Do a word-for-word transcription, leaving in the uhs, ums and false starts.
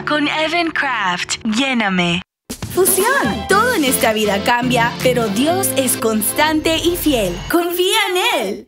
con Evan Craft. Lléname. Fusión. Todo en esta vida cambia, pero Dios es constante y fiel. Confía en Él.